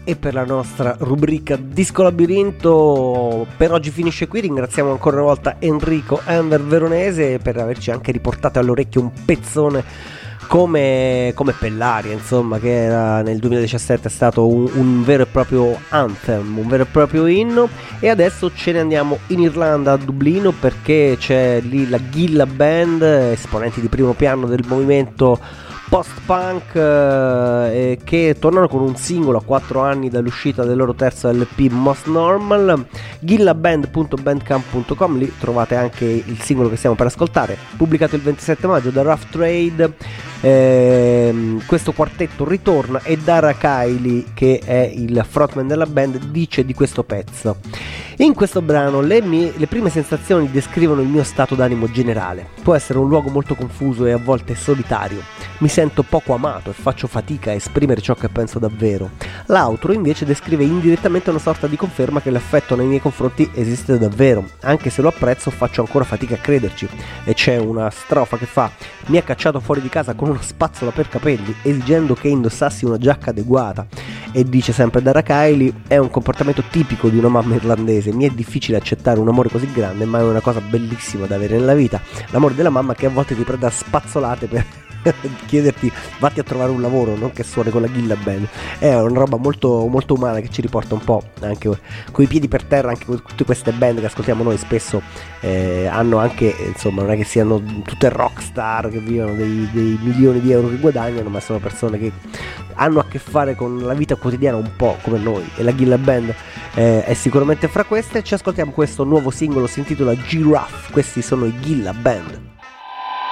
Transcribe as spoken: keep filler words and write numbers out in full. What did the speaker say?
e per la nostra rubrica Disco Labirinto. Per oggi finisce qui, ringraziamo ancora una volta Enrico Enver Veronese per averci anche riportato all'orecchio un pezzone come, come Pellaria, insomma, che era, nel duemiladiciassette è stato un, un vero e proprio anthem, un vero e proprio inno. E adesso ce ne andiamo in Irlanda, a Dublino, perché c'è lì la Gilla Band, esponenti di primo piano del movimento post-punk, eh, che tornano con un singolo a quattro anni dall'uscita del loro terzo L P Most Normal. gillaband punto bandcamp punto com, lì trovate anche il singolo che stiamo per ascoltare, pubblicato il ventisette maggio da Rough Trade. Eh, questo quartetto ritorna e Dara Kiley, che è il frontman della band, dice di questo pezzo: in questo brano le, mie, le prime sensazioni descrivono il mio stato d'animo generale. Può essere un luogo molto confuso e a volte solitario. Mi sento poco amato e faccio fatica a esprimere ciò che penso davvero. L'outro invece descrive indirettamente una sorta di conferma che l'affetto nei miei confronti esiste davvero. Anche se lo apprezzo, faccio ancora fatica a crederci. E c'è una strofa che fa: mi ha cacciato fuori di casa con una spazzola per capelli, esigendo che indossassi una giacca adeguata. E dice sempre Dara Kiley: è un comportamento tipico di una mamma irlandese. Mi è difficile accettare un amore così grande, ma è una cosa bellissima da avere nella vita. L'amore della mamma che a volte ti prende a spazzolate per chiederti vatti a trovare un lavoro, non che suoni con la Gilla Band. È una roba molto, molto umana, che ci riporta un po' anche coi piedi per terra. Anche tutte queste band che ascoltiamo noi spesso eh, hanno anche, insomma, non è che siano tutte rockstar che vivono dei, dei milioni di euro che guadagnano, ma sono persone che hanno a che fare con la vita quotidiana un po' come noi, e la Gilla Band eh, è sicuramente fra queste. Ci ascoltiamo questo nuovo singolo, si intitola Giraffe. Questi sono i Gilla Band.